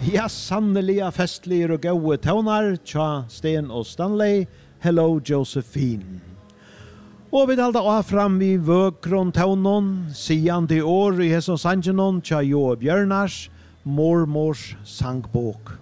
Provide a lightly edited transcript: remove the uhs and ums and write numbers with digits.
Ja, sanneliga festliga och goda tonar, tja Sten och Stanley, Hello Josephine. Og vi dalda av fram i vøkron taunon, sian til år i hesson sangenon, tja Jo Bjørnars, mormors sangbok.